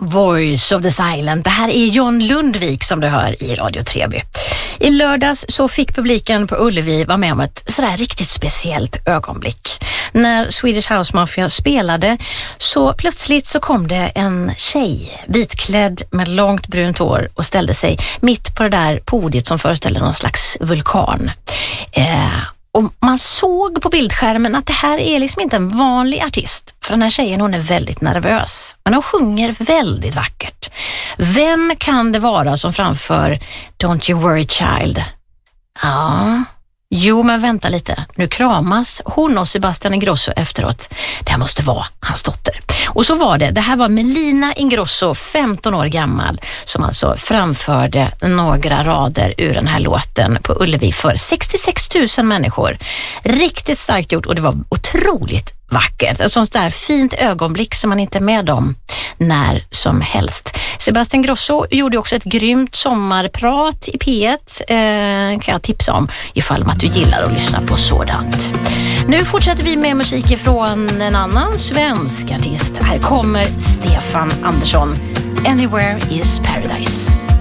Voice of the Silent. Det här är John Lundvik som du hör i Radio Treby. I lördags så fick publiken på Ullevi vara med om ett sådär riktigt speciellt ögonblick. När Swedish House Mafia spelade så plötsligt så kom det en tjej, vitklädd med långt brunt hår och ställde sig mitt på det där podiet som föreställde någon slags vulkan. Och man såg på bildskärmen att det här är liksom inte en vanlig artist. För den här tjejen, hon är väldigt nervös. Men hon sjunger väldigt vackert. Vem kan det vara som framför Don't You Worry Child? Ja... Jo, men vänta lite. Nu kramas hon och Sebastian Ingrosso efteråt. Det här måste vara hans dotter. Och så var det. Det här var Melina Ingrosso, 15 år gammal, som alltså framförde några rader ur den här låten på Ullevi för 66 000 människor. Riktigt starkt gjort och det var otroligt vackert. Ett sånt där fint ögonblick som man inte är med om när som helst. Sebastian Ingrosso gjorde också ett grymt sommarprat i P1. Kan jag tipsa om ifall att du gillar att lyssna på sådant. Nu fortsätter vi med musik från en annan svensk artist. Här kommer Stefan Andersson. Anywhere is Paradise.